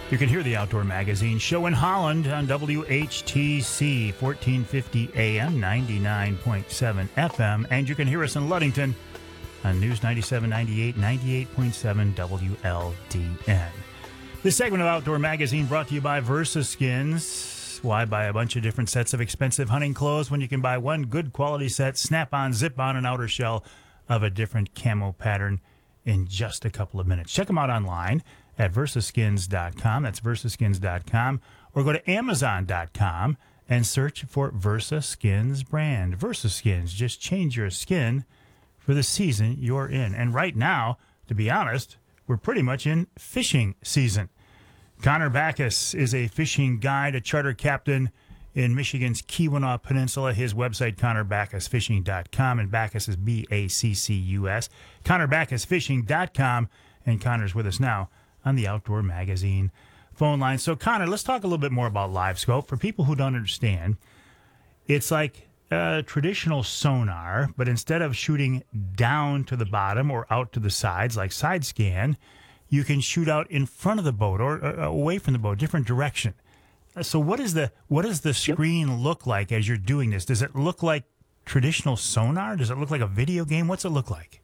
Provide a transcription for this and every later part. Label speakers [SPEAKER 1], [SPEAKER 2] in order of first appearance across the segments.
[SPEAKER 1] You can hear the Outdoor Magazine show in Holland on WHTC 1450 AM, 99.7 FM, and you can hear us in Ludington on News 97.98, 98.7 WLDN. This segment of Outdoor Magazine brought to you by VersaSkins. Why buy a bunch of different sets of expensive hunting clothes when you can buy one good quality set, snap-on, zip-on, and outer shell of a different camo pattern in just a couple of minutes. Check them out online at versaskins.com. That's versaskins.com. Or go to amazon.com and search for VersaSkins brand. VersaSkins, just change your skin for the season you're in. And right now, to be honest, we're pretty much in fishing season. Connor Backus is a fishing guide, a charter captain in Michigan's Keweenaw Peninsula. His website, ConnorBackusFishing.com, and Backus is B-A-C-C-U-S. ConnorBackusFishing.com, and Connor's with us now on the Outdoor Magazine phone line. So, Connor, let's talk a little bit more about live scope. For people who don't understand, it's like traditional sonar, but instead of shooting down to the bottom or out to the sides like side scan, you can shoot out in front of the boat or away from the boat, different direction. So what does the screen look like as you're doing this? Does it look like traditional sonar? Does it look like a video game? What's it look like?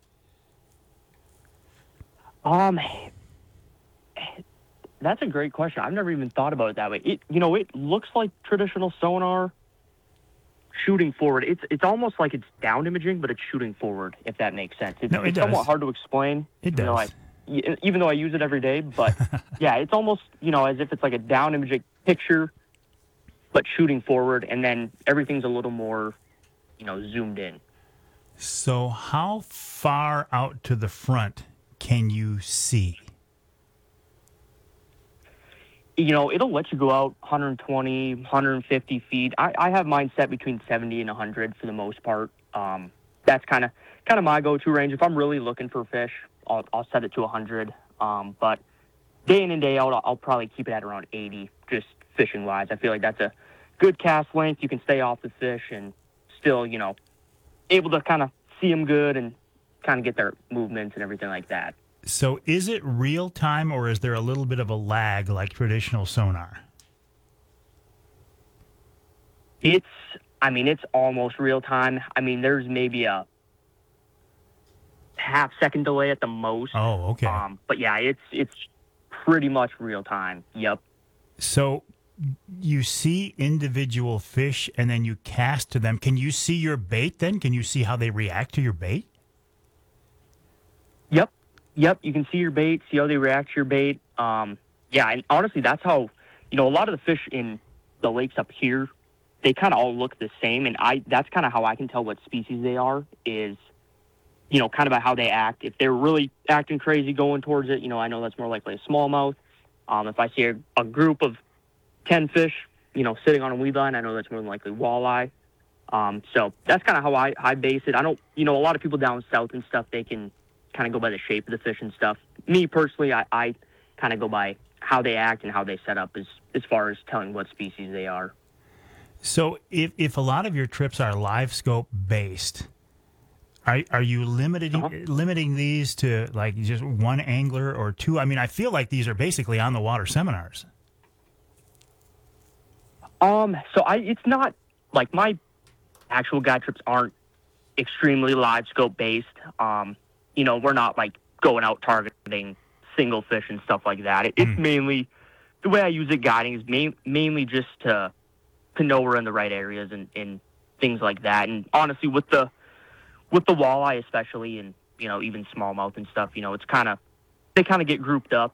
[SPEAKER 2] That's a great question. I've never even thought about it that way. It looks like traditional sonar shooting forward. It's almost like it's down imaging, but it's shooting forward, if that makes sense. It's somewhat hard to explain.
[SPEAKER 1] It does.
[SPEAKER 2] Even though I use it every day, but yeah, it's almost, as if it's like a down imaging picture, but shooting forward, and then everything's a little more, zoomed in.
[SPEAKER 1] So how far out to the front can you see?
[SPEAKER 2] It'll let you go out 120, 150 feet. I have mine set between 70 and 100 for the most part. That's kind of my go-to range. If I'm really looking for fish, I'll set it to 100. But day in and day out, I'll probably keep it at around 80, just fishing-wise. I feel like that's a good cast length. You can stay off the fish and still, able to kind of see them good and kind of get their movements and everything like that.
[SPEAKER 1] So is it real time, or is there a little bit of a lag like traditional sonar?
[SPEAKER 2] It's almost real time. There's maybe a half-second delay at the most.
[SPEAKER 1] Oh, okay.
[SPEAKER 2] But yeah, it's pretty much real time. Yep.
[SPEAKER 1] So you see individual fish and then you cast to them. Can you see your bait then? Can you see how they react to your bait?
[SPEAKER 2] Yep, you can see your bait, see how they react to your bait. And honestly, that's how, a lot of the fish in the lakes up here, they kind of all look the same, and that's kind of how I can tell what species they are, is, kind of by how they act. If they're really acting crazy going towards it, I know that's more likely a smallmouth. If I see a group of 10 fish, sitting on a weed line, I know that's more than likely walleye. So that's kind of how I base it. I don't, a lot of people down south and stuff, they can kind of go by the shape of the fish and stuff. Me personally, I kind of go by how they act and how they set up as far as telling what species they are.
[SPEAKER 1] So if a lot of your trips are live scope based, are you limiting these to like just one angler or two? I feel like these are basically on the water seminars.
[SPEAKER 2] It's not like my actual guide trips aren't extremely live scope based. We're not like going out targeting single fish and stuff like that. It's mainly, the way I use it guiding is mainly just to know we're in the right areas and things like that. And honestly, with the walleye especially, and even smallmouth and stuff, it's they kind of get grouped up